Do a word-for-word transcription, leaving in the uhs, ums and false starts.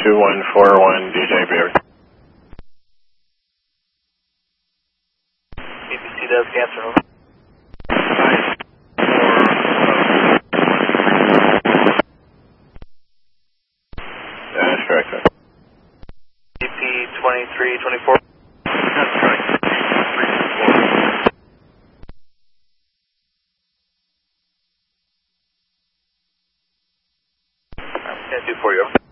two one four one D J Beaver. A B C does answer. That's correct, sir. D P twenty-three twenty-four. That's correct. Can't do for you.